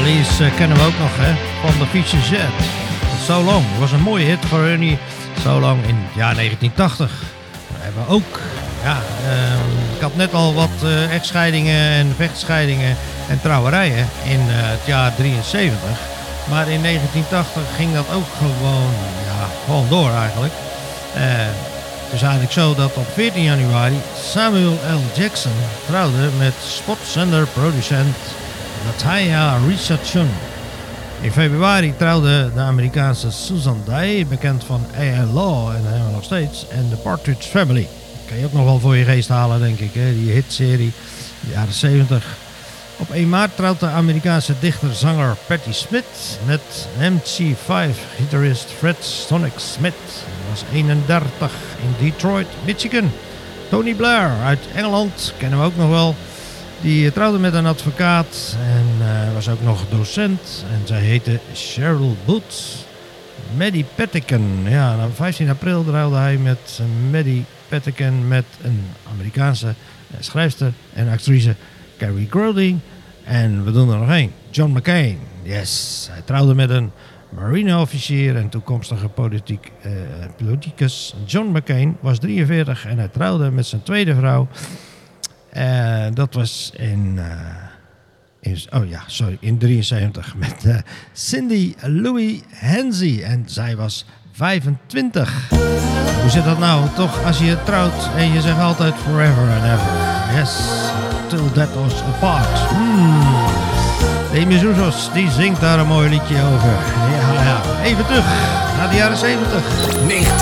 Deze kennen we ook nog, hè, van de Feature Jet. So Long was een mooie hit voor Ernie. So Long in het jaar 1980. We hebben ook, ik had net al wat echtscheidingen en vechtscheidingen en trouwerijen in het jaar 73. Maar in 1980 ging dat ook gewoon door eigenlijk. Het is eigenlijk zo dat op 14 januari Samuel L. Jackson trouwde met sportzender producent Nataya Richardson. In februari trouwde de Amerikaanse Susan Day, bekend van A.L. Law en helemaal nog steeds, en The Partridge Family. Kan je ook nog wel voor je geest halen, denk ik, hè? Die hitserie, de jaren 70. Op 1 maart trouwt de Amerikaanse dichter-zanger Patti Smith met MC5-gitarist Fred Sonic Smith. Hij was 31 in Detroit, Michigan. Tony Blair uit Engeland, kennen we ook nog wel. Die trouwde met een advocaat en was ook nog docent. En zij heette Cheryl Booth. Maddie Pettican. Ja, op 15 april trouwde hij met Maddie Pettican met een Amerikaanse schrijfster en actrice Carrie Groding. En we doen er nog één. John McCain. Yes, hij trouwde met een marineofficier en toekomstige politicus. John McCain was 43 en hij trouwde met zijn tweede vrouw. Dat was in 73 met Cindy Louie Hensley en zij was 25. Hoe zit dat nou? Toch, als je trouwt en je zegt altijd forever and ever. Yes, till that us apart. De Mezuzos, die zingt daar een mooi liedje over. Ja. Even terug naar de jaren 70.